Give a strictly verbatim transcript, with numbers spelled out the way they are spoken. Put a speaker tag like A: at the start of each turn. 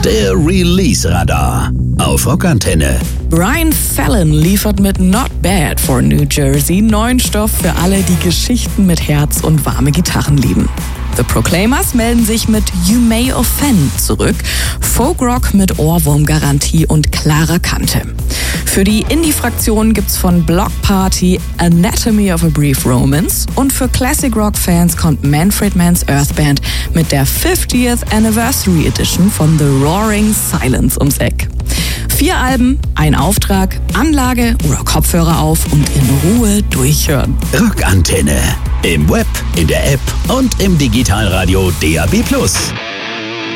A: Der Release-Radar auf Rockantenne.
B: Brian Fallon liefert mit Not Bad for New Jersey neuen Stoff für alle, die Geschichten mit Herz und warme Gitarren lieben. The Proclaimers melden sich mit You May Offend zurück. Folkrock mit Ohrwurmgarantie und klarer Kante. Für die Indie-Fraktion gibt's von Block Party Anatomy of a Brief Romance und für Classic Rock-Fans kommt Manfred Mann's Earth Band mit der fiftieth Anniversary Edition von The Roaring Silence ums Eck. Vier Alben, ein Auftrag, Anlage oder Kopfhörer auf und in Ruhe durchhören.
A: Rockantenne. Im Web, in der App und im Digitalradio D A B plus.